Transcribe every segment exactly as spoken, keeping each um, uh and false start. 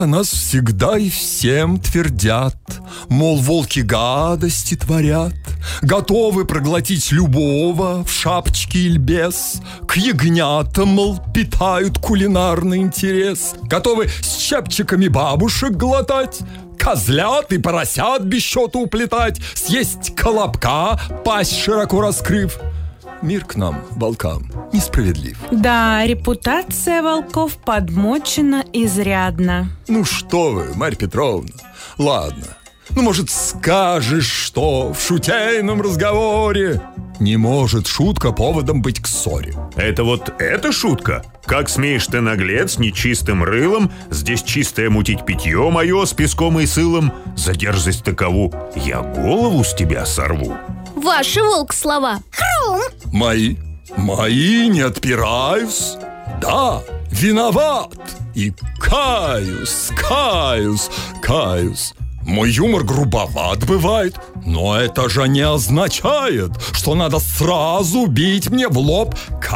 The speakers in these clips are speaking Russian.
О нас всегда и всем твердят, мол, волки гадости творят, готовы проглотить любого в шапочке или без. К ягнятам, мол, питают кулинарный интерес, готовы с чепчиками бабушек глотать, козлят и поросят без счета уплетать, съесть колобка, пасть широко раскрыв. Мир к нам, волкам, несправедлив. Да, репутация волков подмочена изрядно. Ну что вы, Марья Петровна, ладно. Ну, может, скажешь, что в шутейном разговоре не может шутка поводом быть к ссоре. Это вот эта шутка? Как смеешь ты, наглец, нечистым рылом здесь чистое мутить питье мое с песком и сылом? За дерзость такову я голову с тебя сорву. Ваши, волк, слова. Хрум! Мои, мои, не отпираюсь. Да, виноват. И каюсь, каюсь, каюсь. Мой юмор грубоват бывает, но это же не означает, что надо сразу бить мне в лоб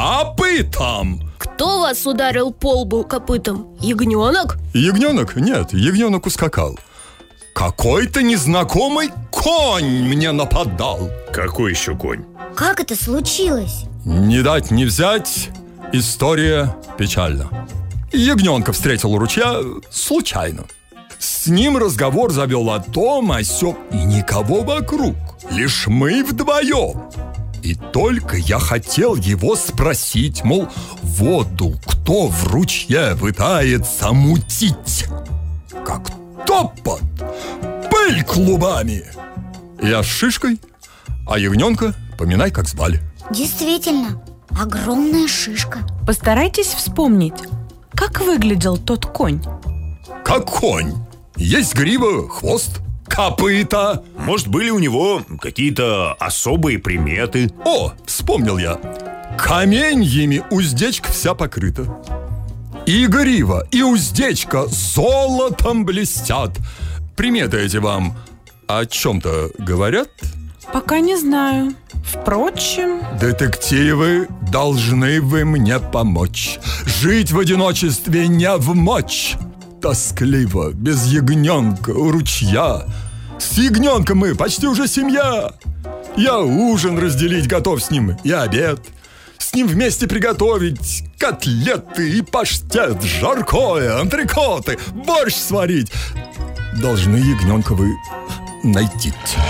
копытом. Кто вас ударил по лбу копытом? Ягненок? Ягненок? Нет, ягненок ускакал. Какой-то незнакомый конь мне нападал. Какой еще конь? Как это случилось? Не дать не взять, история печальна. Ягненка встретил у ручья случайно. С ним разговор завел о том, о сём, и никого вокруг, лишь мы вдвоем. И только я хотел его спросить, мол, воду кто в ручье пытается мутить? Как топот, пыль клубами. Я с шишкой, а ягненка поминай, как звали. Действительно, огромная шишка. Постарайтесь вспомнить, как выглядел тот конь. Как конь. Есть грива, хвост, копыта. Может, были у него какие-то особые приметы? О, вспомнил я. Каменьями уздечка вся покрыта. И грива, и уздечка золотом блестят. Приметы эти вам о чем-то говорят? Пока не знаю. Впрочем... Детективы, должны вы мне помочь. Жить в одиночестве не вмочь. Тоскливо, без ягненка у ручья. С ягненком мы почти уже семья. Я ужин разделить готов с ним и обед. С ним вместе приготовить котлеты и паштет, жаркое, антрикоты, борщ сварить. Должны ягненка вы найти.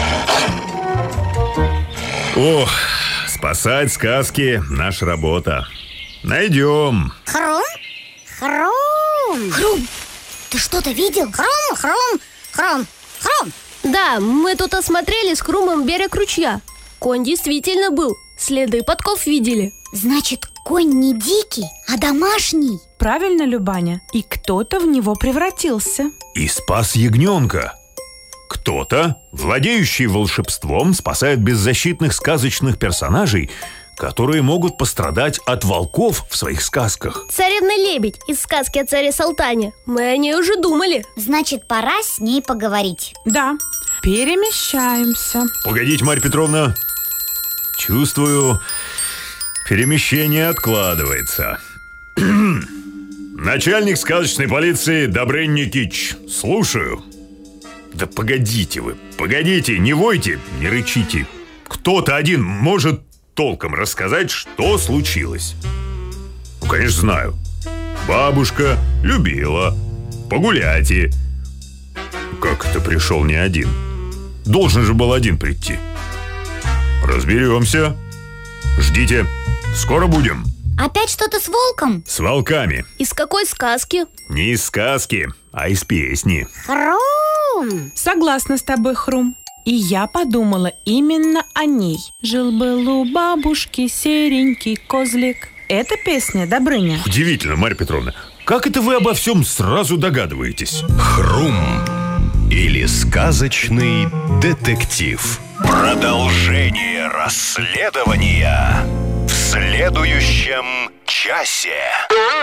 Ох, спасать сказки – наша работа. Найдем. Хрум? Хрум! Хрум! Ты что-то видел? Хрум, хрум, хрум, хрум! Да, мы тут осмотрели с Хрумом берег ручья. Конь действительно был. Следы подков видели. Значит, конь не дикий, а домашний. Правильно, Любаня. И кто-то в него превратился. И спас ягненка. Кто-то, владеющий волшебством, спасает беззащитных сказочных персонажей, которые могут пострадать от волков в своих сказках. Царевна Лебедь из сказки о царе Салтане. Мы о ней уже думали. Значит, пора с ней поговорить. Да, перемещаемся. Погодите, Марья Петровна. Чувствую, перемещение откладывается. Начальник сказочной полиции Добрынь Никитич, слушаю. Да погодите вы, погодите, не войте, не рычите. Кто-то один может толком рассказать, что случилось? Ну, конечно, знаю. Бабушка любила погулять и... Как это пришел не один? Должен же был один прийти. Разберемся. Ждите, скоро будем. Опять что-то с волком? С волками. Из какой сказки? Не из сказки, а из песни. Хрум! Согласна с тобой, Хрум. И я подумала именно о ней. Жил-был у бабушки серенький козлик. Это песня, Добрыня? Удивительно, Марья Петровна. Как это вы обо всем сразу догадываетесь? Хрум или сказочный детектив. Продолжение расследования в следующем часе.